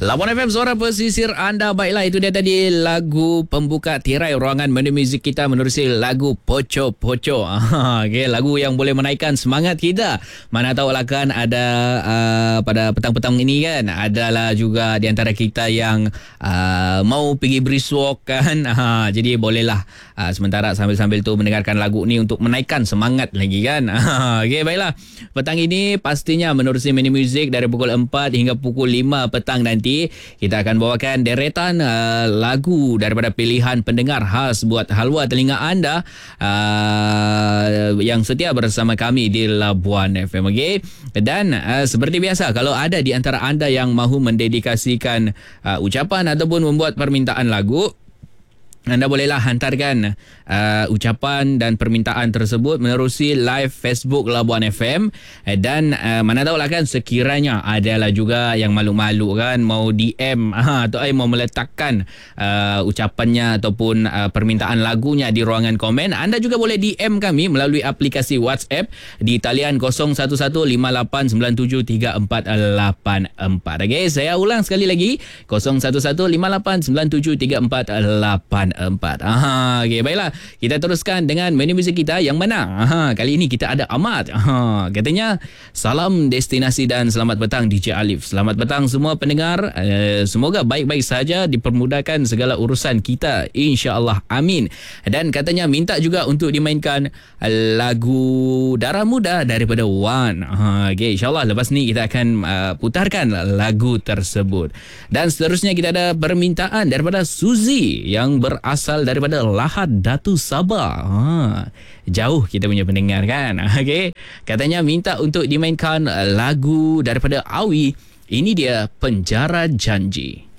Labuan FM, suara pesisir anda. Baiklah, itu dia tadi lagu pembuka tirai ruangan menu muzik kita menerusi lagu Poco Poco. Okay, lagu yang boleh menaikkan semangat kita. Mana tahulah kan ada pada petang-petang ini kan, adalah juga di antara kita yang mau pergi brisk walk kan. Jadi bolehlah sementara sambil-sambil tu mendengarkan lagu ni untuk menaikkan semangat lagi kan. Okay, baiklah. Petang ini pastinya menerusi menu muzik dari pukul 4 hingga pukul 5 petang nanti. Kita akan bawakan deretan lagu daripada pilihan pendengar khas buat halwa telinga anda yang setia bersama kami di Labuan FM. Okay? Dan seperti biasa, kalau ada di antara anda yang mahu mendedikasikan ucapan ataupun membuat permintaan lagu, anda bolehlah hantarkan ucapan dan permintaan tersebut menerusi live Facebook Labuan FM. Dan mana tahulah kan, sekiranya adalah juga yang malu-malu kan mau DM atau mau meletakkan ucapannya ataupun permintaan lagunya di ruangan komen, anda juga boleh DM kami melalui aplikasi WhatsApp di talian 0115897344. Okay, saya ulang sekali lagi, 0115897344. Okay, baiklah, kita teruskan dengan menu muzik kita yang mana kali ini kita ada Ahmad. Katanya, salam destinasi dan selamat petang DJ Alif. Selamat petang semua pendengar, semoga baik-baik saja, dipermudahkan segala urusan kita, insya-Allah, amin. Dan katanya minta juga untuk dimainkan lagu Darah Muda daripada Wan. Okay, insya-Allah lepas ni kita akan putarkan lagu tersebut. Dan seterusnya kita ada permintaan daripada Suzy yang berasal daripada Lahad Datu Sabah. Jauh kita punya pendengar kan. Okay. Katanya minta untuk dimainkan lagu daripada Awi. Ini dia Penjara Janji.